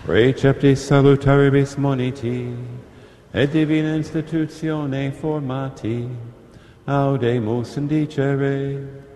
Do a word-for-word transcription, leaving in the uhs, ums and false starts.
Preceptis salutaribus moniti, et divina institutione formati, audemus indicere.